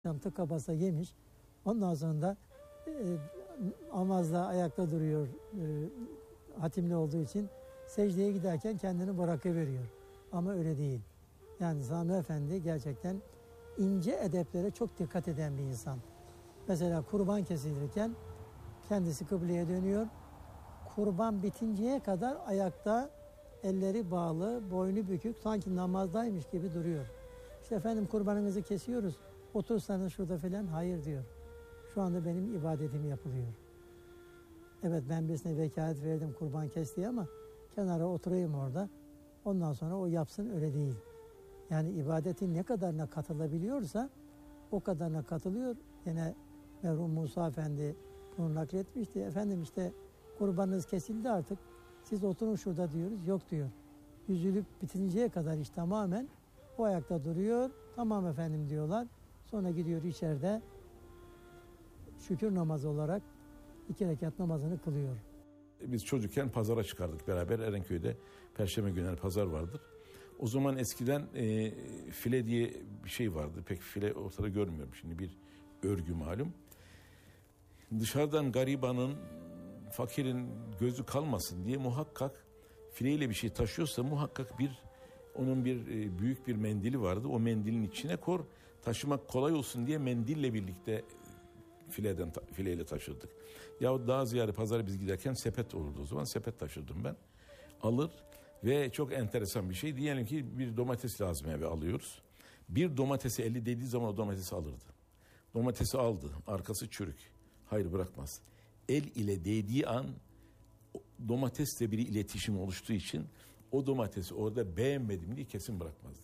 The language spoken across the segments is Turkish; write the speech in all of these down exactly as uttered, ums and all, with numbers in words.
tıka basa yemiş. Ondan sonra da e, amazda ayakta duruyor. E, hatimli olduğu için secdeye giderken kendini bırakıveriyor. Ama öyle değil. Yani Sami Efendi gerçekten ince edeplere çok dikkat eden bir insan. Mesela kurban kesilirken kendisi kıbleye dönüyor. Kurban bitinceye kadar ayakta, elleri bağlı, boynu bükük, sanki namazdaymış gibi duruyor. İşte efendim kurbanınızı kesiyoruz, otursanız şurada falan, hayır diyor. Şu anda benim ibadetim yapılıyor. Evet, ben birisine vekalet verdim kurban kes diye ama kenara oturayım orada. Ondan sonra o yapsın, öyle değil. Yani ibadetin ne kadarına katılabiliyorsa o kadarına katılıyor. Yine merhum Musa Efendi bunu nakletmişti. Efendim işte kurbanınız kesildi artık. Siz oturun şurada diyoruz. Yok diyor. Yüzülüp bitinceye kadar iş tamamen o ayakta duruyor. Tamam efendim diyorlar. Sonra gidiyor içeride şükür namazı olarak iki rekat namazını kılıyor. Biz çocukken pazara çıkardık beraber. Erenköy'de Perşembe günleri pazar vardır. O zaman eskiden e, file diye bir şey vardı. Pek file ortada görmüyorum şimdi, bir örgü malum. Dışarıdan garibanın, fakirin gözü kalmasın diye muhakkak fileyle bir şey taşıyorsa muhakkak bir onun bir e, büyük bir mendili vardı. O mendilin içine kor, taşımak kolay olsun diye mendille birlikte fileden fileyle taşırdık. Yahut daha ziyade pazara biz giderken sepet olurdu o zaman. Sepet taşırdım ben. Alır ve çok enteresan bir şey. Diyelim ki bir domates lazım eve alıyoruz. Bir domatesi eli dediği zaman o domatesi alırdı. Domatesi aldı. Arkası çürük. Hayır, bırakmaz. El ile değdiği an domatesle bir iletişim oluştuğu için o domatesi orada beğenmedim diye kesin bırakmazdı.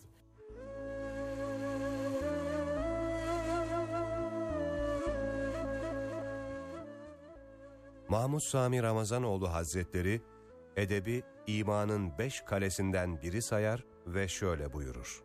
Mahmud Sami Ramazanoğlu Hazretleri, edebi imanın beş kalesinden biri sayar ve şöyle buyurur.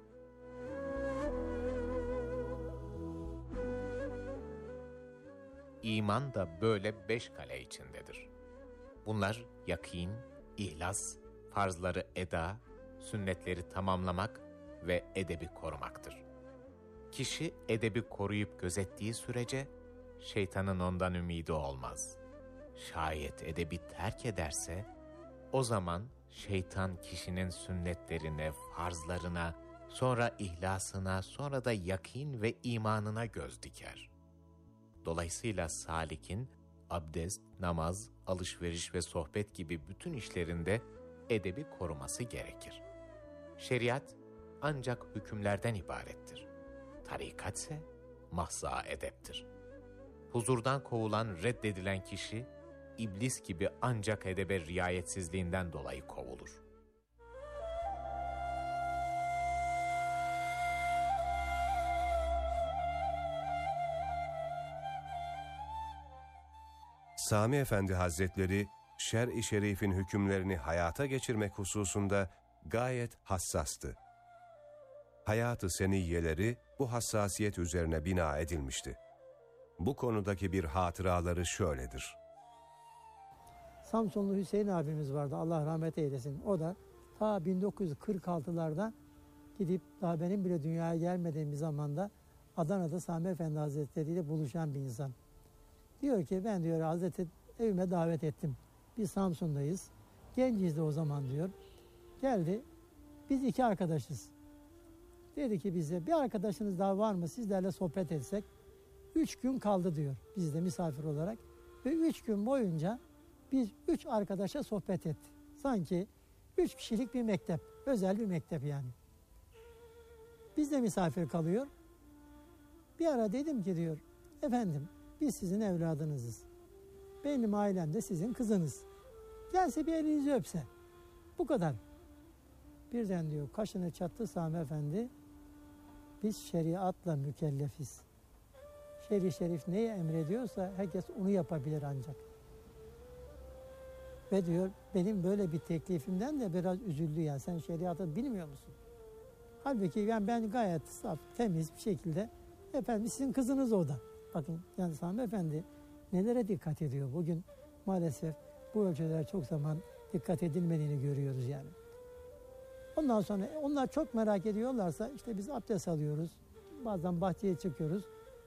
İman da böyle beş kale içindedir. Bunlar yakin, ihlas, farzları eda, sünnetleri tamamlamak ve edebi korumaktır. Kişi edebi koruyup gözettiği sürece şeytanın ondan ümidi olmaz. Şayet edebi terk ederse, o zaman şeytan kişinin sünnetlerine, farzlarına, sonra ihlasına, sonra da yakin ve imanına göz diker. Dolayısıyla salikin abdest, namaz, alışveriş ve sohbet gibi bütün işlerinde edebi koruması gerekir. Şeriat ancak hükümlerden ibarettir. Tarikatse mahza edeptir. Huzurdan kovulan, reddedilen kişi, iblis gibi ancak edebe riayetsizliğinden dolayı kovulur. Sami Efendi Hazretleri, şer-i şerifin hükümlerini hayata geçirmek hususunda gayet hassastı. Hayat-ı seniyyeleri bu hassasiyet üzerine bina edilmişti. Bu konudaki bir hatıraları şöyledir. Samsunlu Hüseyin abimiz vardı, Allah rahmet eylesin. O da ta bin dokuz yüz kırk altılarda gidip daha benim bile dünyaya gelmediğim bir zamanda Adana'da Sami Efendi Hazretleri ile buluşan bir insan. Diyor ki ben diyor Hazreti evime davet ettim. Biz Samsun'dayız. Genciz de o zaman diyor. Geldi. Biz iki arkadaşız. Dedi ki bize bir arkadaşınız daha var mı? Sizlerle sohbet etsek. Üç gün kaldı diyor bizde misafir olarak. Ve üç gün boyunca biz üç arkadaşa sohbet ettik. Sanki üç kişilik bir mektep. Özel bir mektep yani. Bizde misafir kalıyor. Bir ara dedim ki diyor efendim biz sizin evladınızız. Benim ailem de sizin kızınız. Gelse bir elinizi öpse. Bu kadar. Birden diyor kaşını çattı Sami Efendi. Biz şeriatla mükellefiz. Şer-i şerif neyi emrediyorsa herkes onu yapabilir ancak. Ve diyor benim böyle bir teklifimden de biraz üzüldü ya. Sen şeriatı bilmiyor musun? Halbuki yani ben gayet saf, temiz bir şekilde efendim sizin kızınız o da. Bakın yani Sami Efendi nelere dikkat ediyor. Bugün maalesef bu ölçüler çok zaman dikkat edilmediğini görüyoruz yani. Ondan sonra onlar çok merak ediyorlarsa işte biz abdest alıyoruz. Bazen bahçeye çıkıyoruz.